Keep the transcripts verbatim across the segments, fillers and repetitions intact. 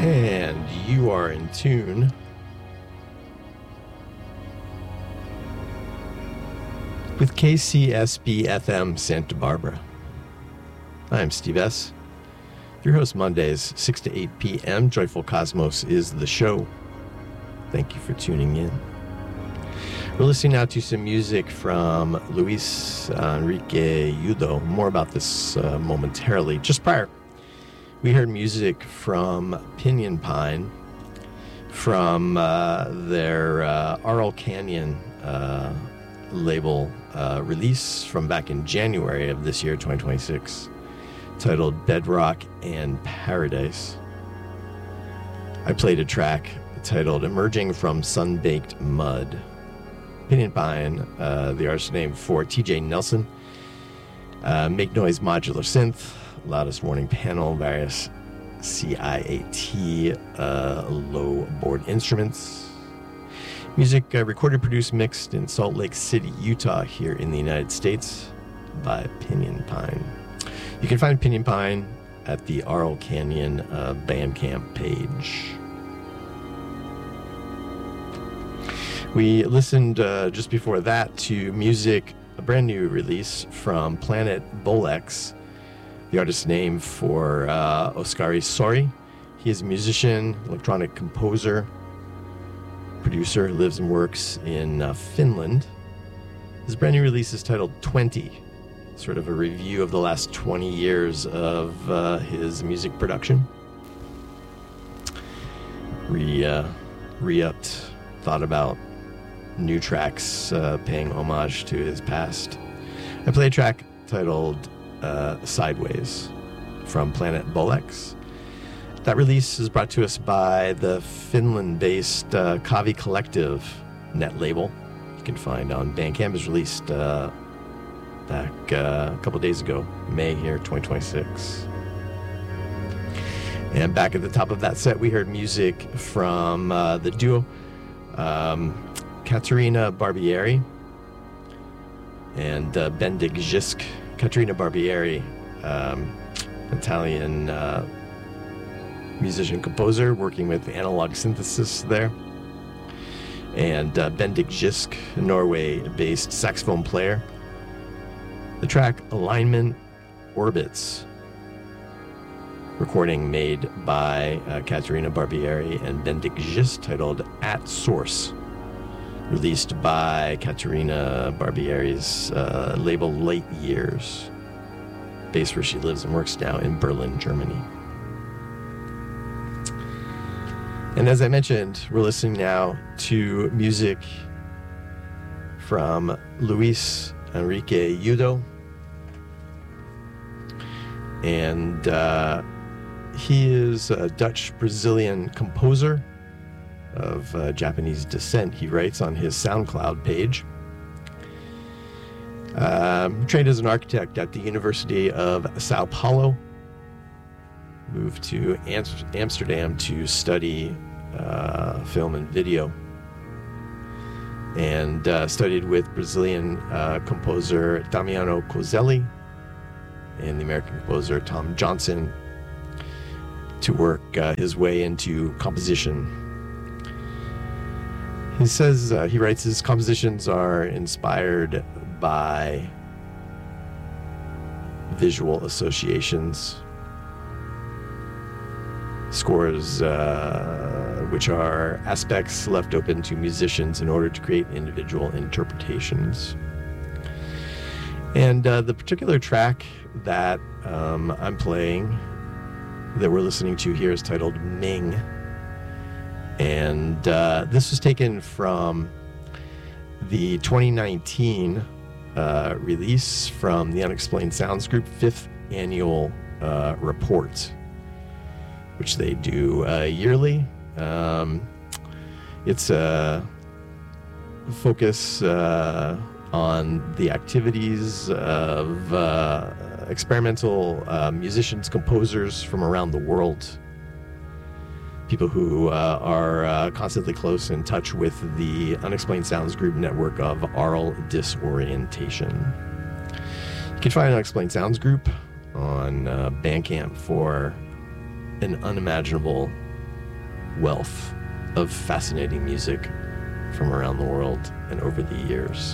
And you are in tune with K C S B F M Santa Barbara. I'm Steve S., your host Mondays, six to eight p.m. Joyful Cosmos is the show. Thank you for tuning in. We're listening now to some music from Luis Enrique Udo. More about this uh, momentarily. Just prior, we heard music from Pinion Pine from uh, their uh, Aural Canyon uh, label uh, release from back in January of this year, twenty twenty-six, titled Bedrock and Paradise. I played a track titled Emerging from Sun-Baked Mud. Pinion Pine, uh, the artist name for T J Nelson. Uh, Make Noise Modular Synth, Loudest Warning Panel, various C I A T uh, low board instruments. Music uh, recorded, produced, mixed in Salt Lake City, Utah, here in the United States by Pinion Pine. You can find Pinion Pine at the Aural Canyon uh, Bandcamp page. We listened uh, just before that to music, a brand new release from Planet Bolex, the artist's name for uh, Oskari Sori. He is a musician, electronic composer, producer, lives and works in uh, Finland. His brand new release is titled twenty, sort of a review of the last twenty years of uh, his music production. Re, uh, re-upped, thought about new tracks uh, paying homage to his past. I played a track titled uh, Sideways from Planet Bolex. That release is brought to us by the Finland-based uh, Kavi Collective net label. You can find on Bandcamp. It was released uh, back uh, a couple days ago, May here, twenty twenty-six. And back at the top of that set, we heard music from uh, the duo um, Katerina Barbieri and uh, Bendik Gisk. Katerina Barbieri, um, Italian uh, musician-composer working with analog synthesis there. And uh, Bendik Gisk, a Norway-based saxophone player. The track Alignment Orbits, recording made by uh, Katerina Barbieri and Bendik Gisk, titled At Source, released by Katerina Barbieri's uh, label Late Years, based where she lives and works now in Berlin, Germany. And as I mentioned, we're listening now to music from Luis Enrique Udo. And uh, he is a Dutch-Brazilian composer of uh, Japanese descent. He writes on his SoundCloud page. Um, trained as an architect at the University of Sao Paulo. Moved to Am- Amsterdam to study uh, film and video. And uh, studied with Brazilian uh, composer Damiano Cozelli and the American composer Tom Johnson to work uh, his way into composition. He says, uh, he writes, his compositions are inspired by visual associations, scores uh, which are aspects left open to musicians in order to create individual interpretations. And uh, the particular track that um, I'm playing, that we're listening to here, is titled Ming. And uh, this was taken from the twenty nineteen uh, release from the Unexplained Sounds Group fifth annual uh, report, which they do uh, yearly. Um, it's a focus uh, on the activities of uh, experimental uh, musicians, composers from around the world. People who uh, are uh, constantly close in touch with the Unexplained Sounds Group network of aural disorientation. You can find Unexplained Sounds Group on uh, Bandcamp for an unimaginable wealth of fascinating music from around the world and over the years.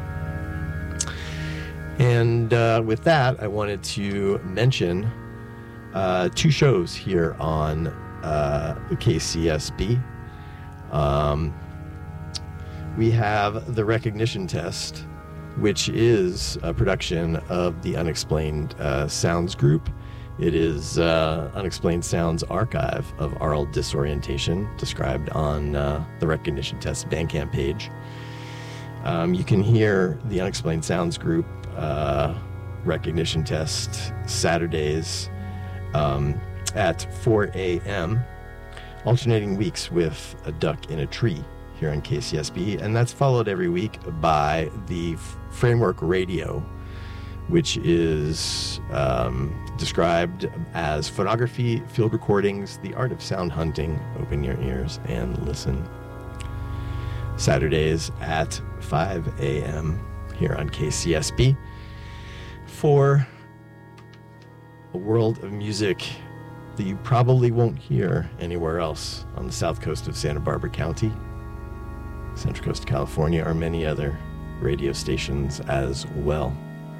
And uh, with that, I wanted to mention uh, two shows here on uh, K C S B. Um, we have The Recognition Test, which is a production of the Unexplained uh, Sounds Group. It is uh, Unexplained Sounds archive of aural disorientation described on uh, the Recognition Test Bandcamp page. Um, you can hear the Unexplained Sounds Group uh, Recognition Test Saturdays um, at four a.m., alternating weeks with A Duck in a Tree here on K C S B, and that's followed every week by the F- Framework Radio, which is um, described as phonography, field recordings, the art of sound hunting. Open your ears and listen. Saturdays at five a.m. here on K C S B for a world of music that you probably won't hear anywhere else on the south coast of Santa Barbara County, Central Coast of California, or many other radio stations as well.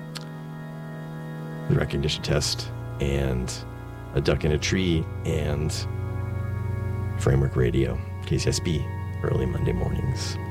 The Recognition Test and A Duck in a Tree and Framework Radio, K C S B, early Monday mornings.